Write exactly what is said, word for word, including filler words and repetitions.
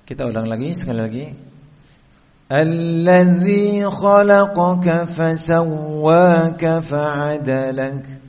Kita ulang lagi sekali lagi. Alladzi khalaqaka fasawwaka fa'adalak.